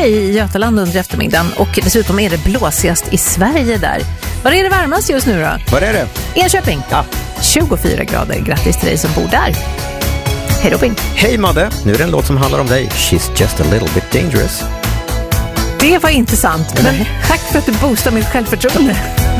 i Götaland under eftermiddagen och dessutom är det blåsigast i Sverige där. Var är det varmast just nu då? Var är det? Enköping. Ja. 24 grader. Grattis till dig som bor där. Hej Robin. Hej Madde, nu är det en låt som handlar om dig. She's just a little bit dangerous. Det var intressant, men tack för att du boostar mitt självförtroende.